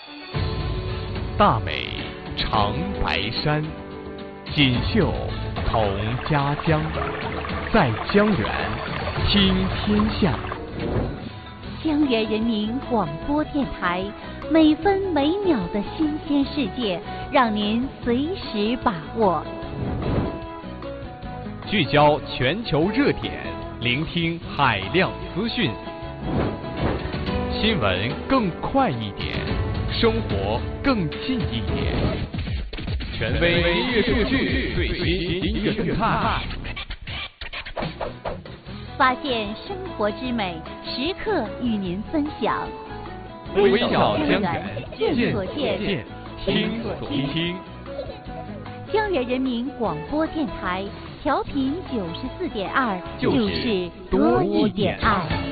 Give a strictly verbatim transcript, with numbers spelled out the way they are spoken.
大美长白山，锦绣同家乡，在江源听天下。 江源人民广播电台，每分每秒的新鲜世界，让您随时把握。 聚焦全球热点，聆听海量资讯，新闻更快一点，生活更近一点。权威音乐数据，最新音乐动态， 发现生活之美，时刻与您分享。 微小江源， 见所见， 听所听。 江源人民广播电台，调频九十四点二，就是多一点爱。